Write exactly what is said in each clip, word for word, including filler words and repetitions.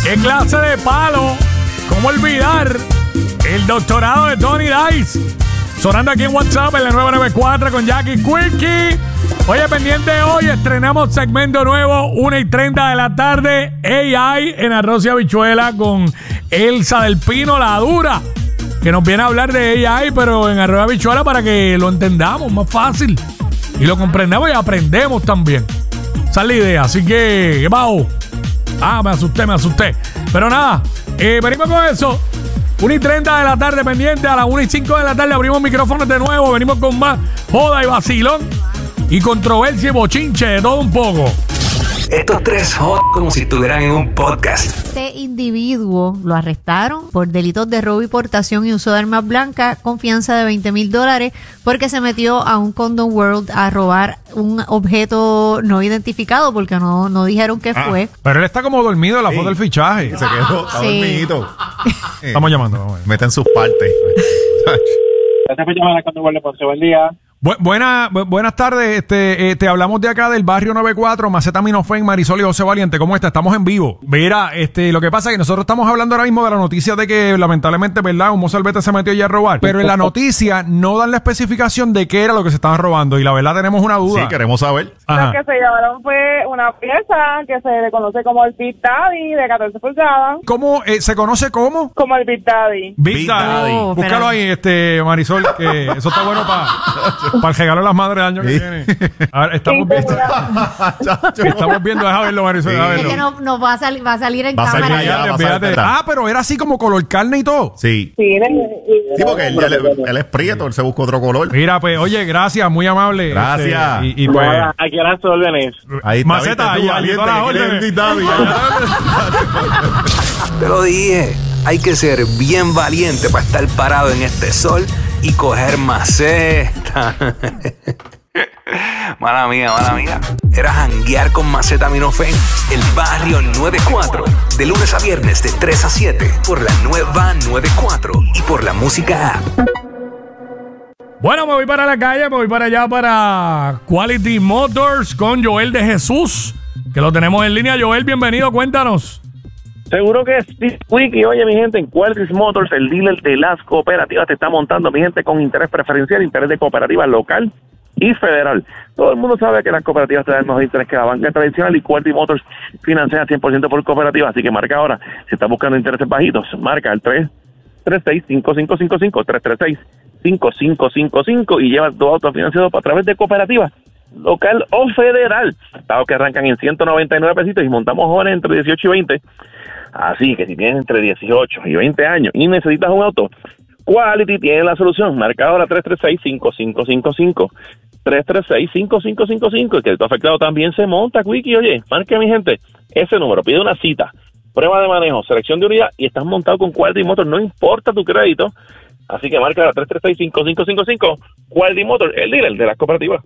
¡Qué clase de palo! ¿Cómo olvidar el doctorado de Tony Dice? Sonando aquí en WhatsApp en la nueve noventa y cuatro con Jackie Quickie. Oye, pendiente hoy, estrenamos segmento nuevo, una y treinta de la tarde, A I en Arroz y Habichuela con Elsa del Pino, la dura, que nos viene a hablar de A I, pero en Arroz y Habichuela para que lo entendamos más fácil y lo comprendamos y aprendemos también. Esa es la idea, así que, ¿qué pasó? Ah, me asusté, me asusté. Pero nada, eh, venimos con eso. una y treinta de la tarde pendiente, a las una y cinco de la tarde abrimos micrófonos de nuevo, venimos con más joda y vacilón y controversia y bochinche, de todo un poco. Estos tres jodan como si estuvieran en un podcast. Este individuo lo arrestaron por delitos de robo y portación y uso de armas blancas con fianza de veinte mil dólares porque se metió a un Condom World a robar un objeto no identificado porque no, no dijeron qué Ah, fue. pero él está como dormido en la Sí. foto del fichaje. Se quedó, está Sí. dormidito. Estamos llamando. Vamos a ver. Meten sus partes. Gracias por llamar a Condom World de Ponce. Buen día. Bu- buena, bu- buenas tardes, este, eh, te hablamos de acá del barrio noventa y cuatro, Macetaminofen, Marisol y José Valiente. ¿Cómo está? Estamos en vivo. Mira, este, lo que pasa es que nosotros estamos hablando ahora mismo de la noticia de que lamentablemente, ¿verdad? Un mozalbete se metió ya a robar. Pero en la noticia no dan la especificación de qué era lo que se estaban robando y la verdad tenemos una duda. Sí, queremos saber. Ajá. Lo que se llevaron fue una pieza que se le conoce como el Big Daddy de catorce pulgadas. ¿Cómo eh, se conoce cómo? Como el Big Daddy. Big Big Daddy. Daddy. Búscalo ahí, este, Marisol, que eso está bueno para el regalo de las madres del año que Sí. viene. A ver, estamos viendo. Estamos viendo, déjame verlo, Marisol, Sí. déjame Es verlo. que no, no va a salir, va a salir en Va a salir cámara. allá. Fíjate, va a salir fíjate. atrás. Ah, pero era así como color carne y todo. Sí. Sí, Sí, porque él, él- él es prieto, él se busca otro color. Mira, pues, oye, gracias, muy amable. Gracias. Este, y, y pues, Nada, aquí a las órdenes. Ahí está, Maceta, ¿viste tú, ahí, ahí valiente, todas las que quiere órdenes. el Big Daddy? Te lo dije, hay que ser bien valiente para estar parado en este sol y coger maceta. Mala mía, mala mía. Era janguear con Macetaminofen, el barrio noventa y cuatro. De lunes a viernes de tres a siete por la nueva noventa y cuatro y por la música app. Bueno, me voy para la calle, me voy para allá para Quality Motors con Joel de Jesús, que lo tenemos en línea. Joel, bienvenido, cuéntanos. Seguro que sí, Wiki. Oye, mi gente, en Quality Motors, el dealer de las cooperativas te está montando, mi gente, con interés preferencial, interés de cooperativa local y federal. Todo el mundo sabe que las cooperativas te dan mejor interés que la banca tradicional y Quality Motors financia cien por ciento por cooperativa. Así que marca ahora, si estás buscando intereses bajitos, marca el tres tres seis, cinco cinco cinco cinco, tres tres seis, cinco cinco cinco cinco y llevas dos autos financiados a través de cooperativa local o federal. Pagos que arrancan en ciento noventa y nueve pesitos y montamos jóvenes entre dieciocho y veinte. Así que si tienes entre dieciocho y veinte años y necesitas un auto, Quality tiene la solución. Marca ahora tres tres seis, cinco cinco cinco cinco, tres tres seis, cinco cinco cinco cinco. El crédito afectado también se monta, Quickie. Oye, marque, mi gente, ese número, pide una cita, prueba de manejo, selección de unidad y estás montado con Quality Motors, no importa tu crédito. Así que marca ahora tres tres seis, cinco cinco cinco cinco, Quality Motors, el dealer de las cooperativas.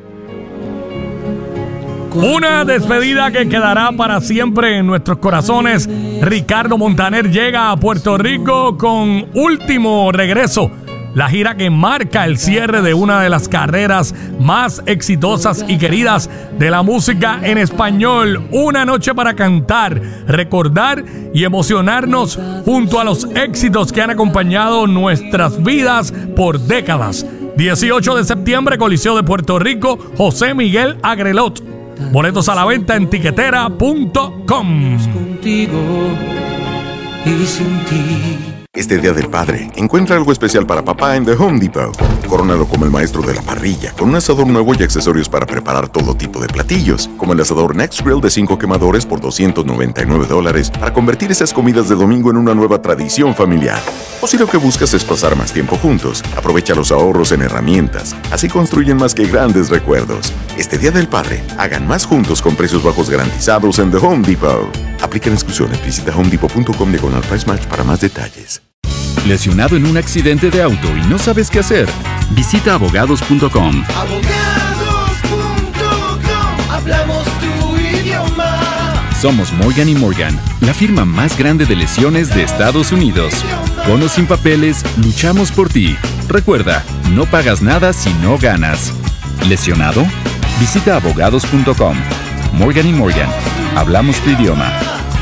Una despedida que quedará para siempre en nuestros corazones. Ricardo Montaner llega a Puerto Rico con último regreso. La gira que marca el cierre de una de las carreras más exitosas y queridas de la música en español. Una noche para cantar, recordar y emocionarnos junto a los éxitos que han acompañado nuestras vidas por décadas. dieciocho de septiembre, Coliseo de Puerto Rico, José Miguel Agrelot. Boletos a la venta en tiquetera punto com. Contigo y sin ti. Este Día del Padre, encuentra algo especial para papá en The Home Depot. Corónalo como el maestro de la parrilla, con un asador nuevo y accesorios para preparar todo tipo de platillos, como el asador Next Grill de cinco quemadores por doscientos noventa y nueve dólares, para convertir esas comidas de domingo en una nueva tradición familiar. O si lo que buscas es pasar más tiempo juntos, aprovecha los ahorros en herramientas. Así construyen más que grandes recuerdos. Este Día del Padre, hagan más juntos con precios bajos garantizados en The Home Depot. Aplican exclusiones. Visita home depot punto com diagonal price match para más detalles. ¿Lesionado en un accidente de auto y no sabes qué hacer? Visita abogados punto com. Abogados punto com. Hablamos tu idioma. Somos Morgan y Morgan, la firma más grande de lesiones de Estados Unidos. Con o sin papeles, luchamos por ti. Recuerda, no pagas nada si no ganas. ¿Lesionado? Visita abogados punto com. Morgan y Morgan, hablamos tu idioma.